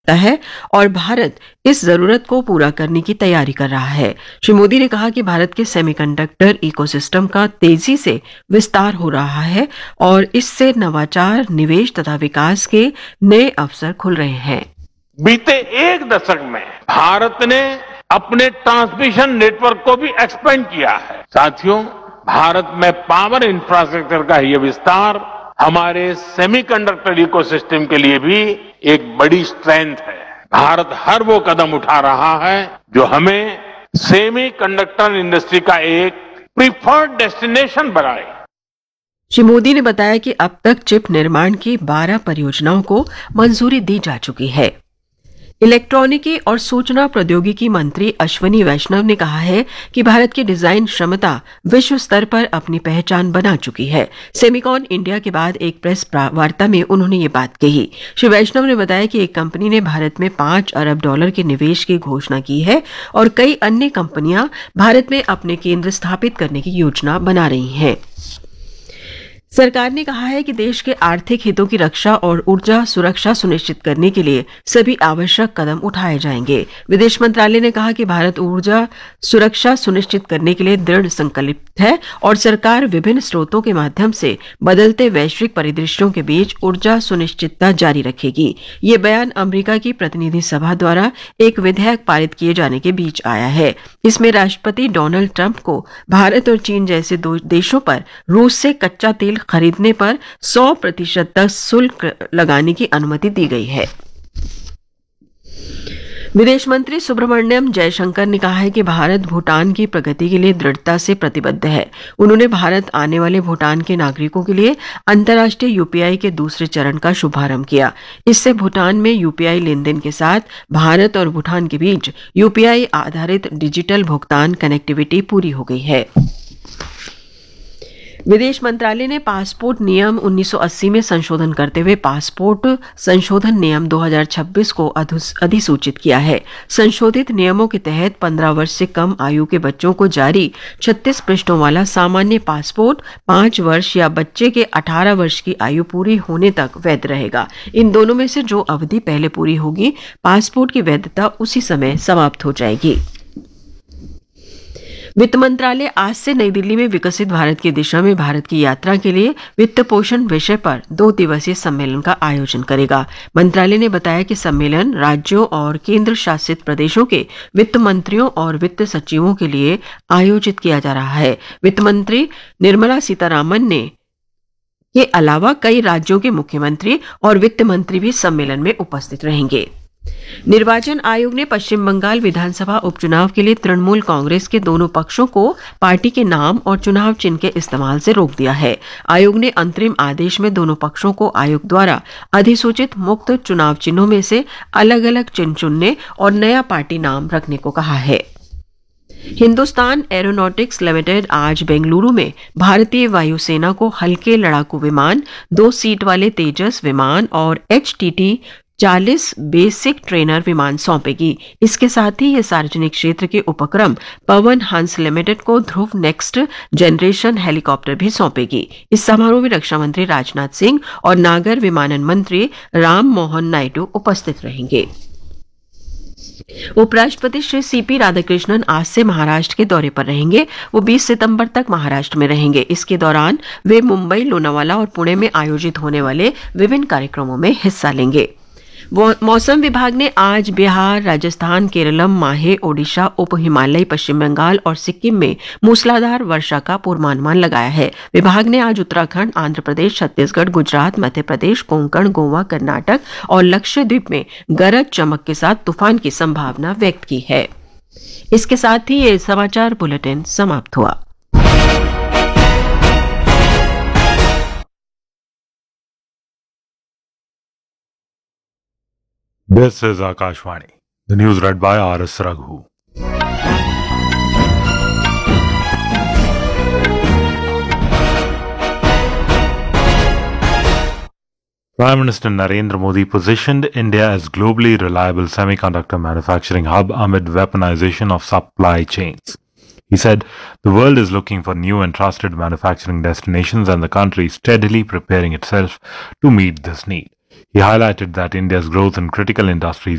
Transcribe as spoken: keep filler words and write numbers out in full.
है और भारत इस जरूरत को पूरा करने की तैयारी कर रहा है। श्री मोदी ने कहा कि भारत के सेमीकंडक्टर इकोसिस्टम का तेजी से विस्तार हो रहा है और इससे नवाचार, निवेश तथा विकास के नए अवसर खुल रहे हैं। बीते एक दशक में भारत ने अपने ट्रांसमिशन नेटवर्क को भी एक्सपेंड किया है। साथियों, भारत में पावर इंफ्रास्ट्रक्चर का यह विस्तार हमारे सेमीकंडक्टर इकोसिस्टम के लिए भी एक बड़ी स्ट्रेंथ है। भारत हर वो कदम उठा रहा है जो हमें सेमीकंडक्टर इंडस्ट्री का एक प्रीफर्ड डेस्टिनेशन बनाए। श्री मोदी ने बताया कि अब तक चिप निर्माण की बारह परियोजनाओं को मंजूरी दी जा चुकी है। इलेक्ट्रॉनिकी और सूचना प्रौद्योगिकी मंत्री अश्वनी वैष्णव ने कहा है कि भारत की डिजाइन क्षमता विश्व स्तर पर अपनी पहचान बना चुकी है। सेमिकॉन इंडिया के बाद एक प्रेस वार्ता में उन्होंने ये बात कही। श्री वैष्णव ने बताया कि एक कंपनी ने भारत में पांच अरब डॉलर के निवेश की घोषणा की है और कई अन्य कंपनियां भारत में अपने केंद्र स्थापित करने की योजना बना रही हैं। सरकार ने कहा है कि देश के आर्थिक हितों की रक्षा और ऊर्जा सुरक्षा सुनिश्चित करने के लिए सभी आवश्यक कदम उठाए जाएंगे। विदेश मंत्रालय ने कहा कि भारत ऊर्जा सुरक्षा सुनिश्चित करने के लिए दृढ़ संकल्पित है और सरकार विभिन्न स्रोतों के माध्यम से बदलते वैश्विक परिदृश्यों के बीच ऊर्जा सुनिश्चितता जारी रखेगी। ये बयान अमेरिका की प्रतिनिधि सभा द्वारा एक विधेयक पारित किए जाने के बीच आया है। इसमें राष्ट्रपति डोनाल्ड ट्रंप को भारत और चीन जैसे दो देशों पर रूस से कच्चा तेल खरीदने पर सौ प्रतिशत तक शुल्क लगाने की अनुमति दी गई है। विदेश मंत्री सुब्रमण्यम जयशंकर ने कहा है कि भारत भूटान की प्रगति के लिए दृढ़ता से प्रतिबद्ध है। उन्होंने भारत आने वाले भूटान के नागरिकों के लिए अंतर्राष्ट्रीय यूपीआई के दूसरे चरण का शुभारंभ किया। इससे भूटान में यूपीआई लेन देन के साथ भारत और भूटान के बीच यूपीआई आधारित डिजिटल भुगतान कनेक्टिविटी पूरी हो गई है। विदेश मंत्रालय ने पासपोर्ट नियम उन्नीस सौ अस्सी में संशोधन करते हुए पासपोर्ट संशोधन नियम दो हज़ार छब्बीस को अधिसूचित किया है। संशोधित नियमों के तहत पंद्रह वर्ष से कम आयु के बच्चों को जारी छत्तीस पृष्ठों वाला सामान्य पासपोर्ट पांच वर्ष या बच्चे के अठारह वर्ष की आयु पूरी होने तक वैध रहेगा। इन दोनों में से जो अवधि पहले पूरी होगी, पासपोर्ट की वैधता उसी समय समाप्त हो जाएगी। वित्त मंत्रालय आज से नई दिल्ली में विकसित भारत की दिशा में भारत की यात्रा के लिए वित्त पोषण विषय पर दो दिवसीय सम्मेलन का आयोजन करेगा। मंत्रालय ने बताया कि सम्मेलन राज्यों और केंद्र शासित प्रदेशों के वित्त मंत्रियों और वित्त सचिवों के लिए आयोजित किया जा रहा है। वित्त मंत्री निर्मला सीतारामन ने के अलावा कई राज्यों के मुख्यमंत्री और वित्त मंत्री भी सम्मेलन में उपस्थित रहेंगे। निर्वाचन आयोग ने पश्चिम बंगाल विधानसभा उपचुनाव के लिए तृणमूल कांग्रेस के दोनों पक्षों को पार्टी के नाम और चुनाव चिन्ह के इस्तेमाल से रोक दिया है। आयोग ने अंतरिम आदेश में दोनों पक्षों को आयोग द्वारा अधिसूचित मुक्त चुनाव चिन्हों में से अलग अलग चिन्ह चुनने और नया पार्टी नाम रखने को कहा है। हिंदुस्तान एरोनॉटिक्स लिमिटेड आज बेंगलुरु में भारतीय वायुसेना को हल्के लड़ाकू विमान, दो सीट वाले तेजस विमान और एच टी टी चालीस बेसिक ट्रेनर विमान सौंपेगी। इसके साथ ही ये सार्वजनिक क्षेत्र के उपक्रम पवन हंस लिमिटेड को ध्रुव नेक्स्ट जनरेशन हेलीकॉप्टर भी सौंपेगी। इस समारोह में रक्षा मंत्री राजनाथ सिंह और नागर विमानन मंत्री राम मोहन नायडू उपस्थित रहेंगे। उपराष्ट्रपति श्री सीपी राधाकृष्णन आज से महाराष्ट्र के दौरे पर रहेंगे। वो बीस सितंबर तक महाराष्ट्र में रहेंगे। इसके दौरान वे मुंबई, लोनावाला और पुणे में आयोजित होने वाले विभिन्न कार्यक्रमों में हिस्सा लेंगे। मौसम विभाग ने आज बिहार, राजस्थान, केरलम, माहे, ओडिशा, उप हिमालयी पश्चिम बंगाल और सिक्किम में मूसलाधार वर्षा का पूर्वानुमान लगाया है। विभाग ने आज उत्तराखंड, आंध्र प्रदेश, छत्तीसगढ़, गुजरात, मध्य प्रदेश, कोंकण, गोवा, कर्नाटक और लक्षद्वीप में गरज चमक के साथ तूफान की संभावना व्यक्त की है। इसके साथ ही ये समाचार बुलेटिन समाप्त हुआ। This is Akashvani. The news read by R S Raghu. Prime Minister Narendra Modi positioned India as globally reliable semiconductor manufacturing hub amid weaponization of supply chains. He said, the world is looking for new and trusted manufacturing destinations and the country is steadily preparing itself to meet this need. He highlighted that India's growth in critical industries